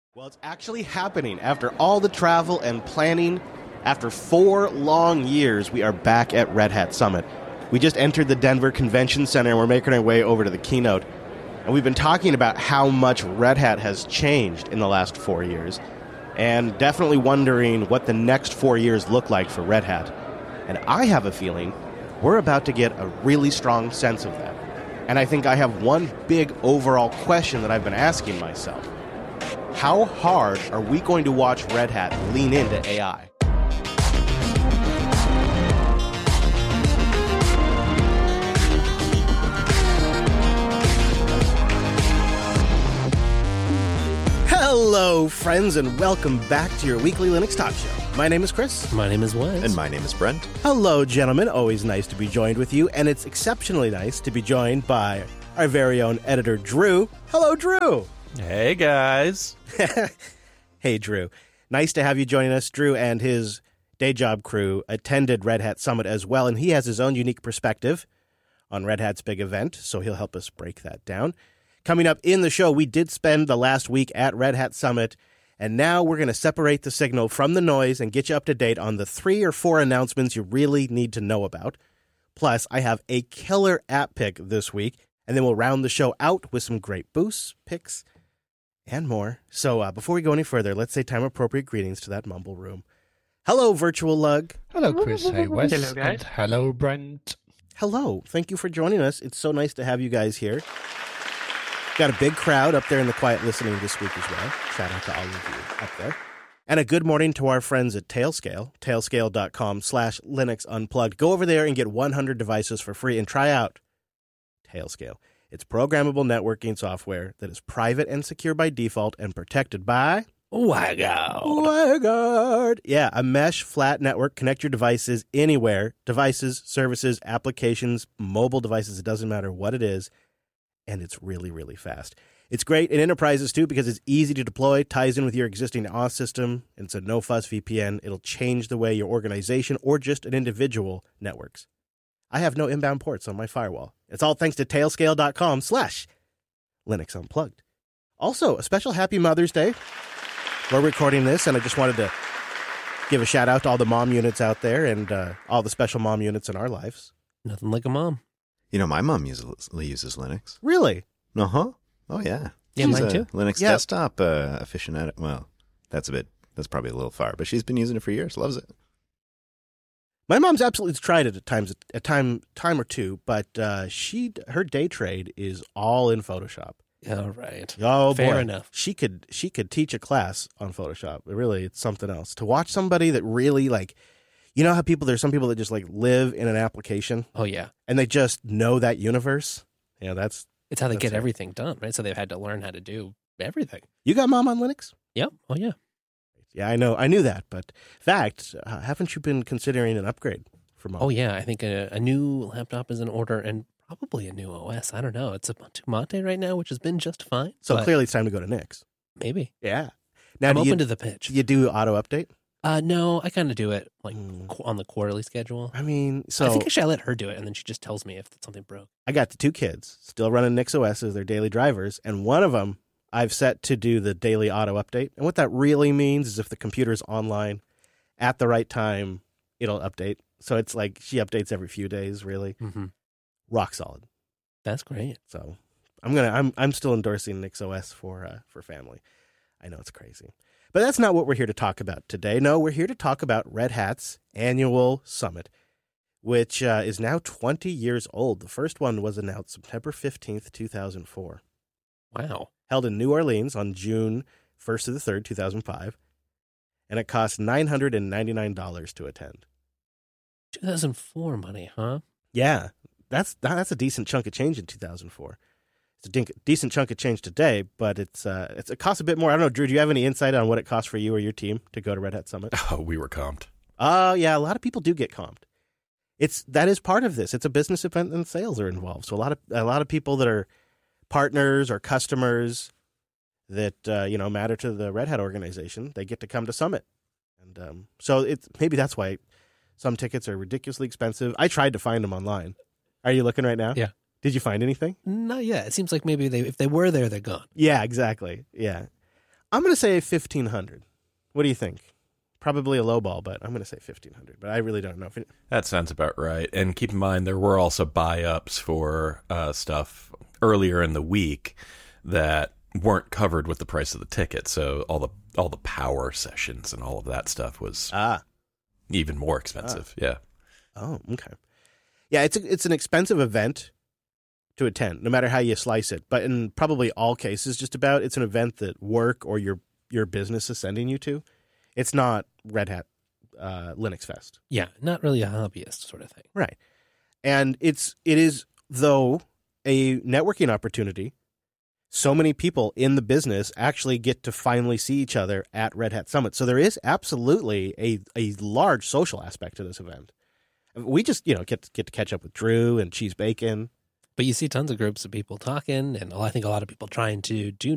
Well, it's actually happening. After all the travel and planning, after 4 long years, we are back at Red Hat Summit. We just entered the Denver Convention Center and we're making our way over to the keynote. And we've been talking about how much Red Hat has changed in the last 4 years, and definitely wondering what the next 4 years look like for Red Hat. And I have a feeling we're about to get a really strong sense of that. And I think I have one big overall question that I've been asking myself. How hard are we going to watch Red Hat lean into AI? Hello, friends, and welcome back to your weekly Linux Talk Show. My name is Chris. My name is Wes. And my name is Brent. Hello, gentlemen. Always nice to be joined with you, and it's exceptionally nice to be joined by our very own editor, Drew. Hello, Drew. Hey, guys. Hey, Drew. Nice to have you joining us. Drew and his day job crew attended Red Hat Summit as well, and he has his own unique perspective on Red Hat's big event, so he'll help us break that down. Coming up in the show, we did spend the last week at Red Hat Summit, and now we're going to separate the signal from the noise and get you up to date on the 3 or 4 announcements you really need to know about. Plus, I have a killer app pick this week, and then we'll round the show out with some great boosts, picks, and more. So before we go any further, let's say time-appropriate greetings to that mumble room. Hello, Virtual Lug. Hello, Chris. Hey, Wes. Hello, guys. And hello, Brent. Hello. Thank you for joining us. It's so nice to have you guys here. Got a big crowd up there in the quiet listening this week as well. Shout out to all of you up there. And a good morning to our friends at Tailscale, tailscale.com/Linux Unplugged. Go over there and get 100 devices for free and try out Tailscale. It's programmable networking software that is private and secure by default and protected by WireGuard. Yeah, a mesh flat network. Connect your devices anywhere. Devices, services, applications, mobile devices. It doesn't matter what it is. And it's really, really fast. It's great in enterprises, too, because it's easy to deploy, ties in with your existing OS system, and it's a no-fuss VPN. It'll change the way your organization or just an individual networks. I have no inbound ports on my firewall. It's all thanks to tailscale.com/Linux Unplugged. Also, a special happy Mother's Day. We're recording this, and I just wanted to give a shout-out to all the mom units out there and all the special mom units in our lives. Nothing like a mom. You know, my mom uses Linux. Really? Uh-huh. Oh, yeah. Yeah, She's mine a too. Linux desktop aficionado. Well, that's probably a little far, but she's been using it for years. Loves it. My mom's absolutely tried it a time or two, but her day trade is all in Photoshop. All right. Oh, Fair boy. enough. She could teach a class on Photoshop. It's something else. To watch somebody that really, like, you know how there's some people that just like live in an application Oh, yeah. and they just know that universe. Yeah, It's how they get it. everything done, right? So they've had to learn how to do everything. You got mom on Linux? Yep. Oh, yeah. Yeah, I know. I knew that. But in fact, haven't you been considering an upgrade for mom? Oh, yeah. I think a new laptop is in order and probably a new OS. I don't know. It's a Mate right now, which has been just fine. So clearly it's time to go to Nix. Maybe. Yeah. Now, I'm open to the pitch. You do auto update? No, I kind of do it like on the quarterly schedule. I mean, I think actually I let her do it, and then she just tells me if something broke. I got the 2 kids still running Nix OS as their daily drivers, and one of them I've set to do the daily auto update. And what that really means is if the computer's online at the right time, it'll update. So it's like she updates every few days, really. Mm-hmm. Rock solid. That's great. So I'm still endorsing Nix OS for family. I know it's crazy. But that's not what we're here to talk about today. No, we're here to talk about Red Hat's annual summit, which is now 20 years old. The first one was announced September 15th, 2004. Wow. Held in New Orleans on June 1st to the 3rd, 2005. And it cost $999 to attend. 2004 money, huh? Yeah, that's a decent chunk of change in 2004. It's a decent chunk of change today, but it costs a bit more. I don't know, Drew, do you have any insight on what it costs for you or your team to go to Red Hat Summit? Oh, we were comped. Yeah, a lot of people do get comped. That is part of this. It's a business event and sales are involved. So a lot of people that are partners or customers that matter to the Red Hat organization, they get to come to Summit. And so maybe that's why some tickets are ridiculously expensive. I tried to find them online. Are you looking right now? Yeah. Did you find anything? Not yet. It seems like maybe if they were there, they're gone. Yeah, exactly. Yeah. I'm going to say 1,500. What do you think? Probably a low ball, but I'm going to say 1,500. But I really don't know. If That sounds about right. And keep in mind, there were also buy-ups for stuff earlier in the week that weren't covered with the price of the ticket. So all the power sessions and all of that stuff was even more expensive. Yeah. Oh, okay. Yeah, it's an expensive event to attend, no matter how you slice it. But in probably all cases, just about, it's an event that work or your business is sending you to. It's not Red Hat Linux Fest. Yeah, not really a hobbyist sort of thing. Right. And it is, though, a networking opportunity. So many people in the business actually get to finally see each other at Red Hat Summit. So there is absolutely a large social aspect to this event. We just, get to catch up with Drew and Cheese Bacon. But you see tons of groups of people talking, and I think a lot of people trying to do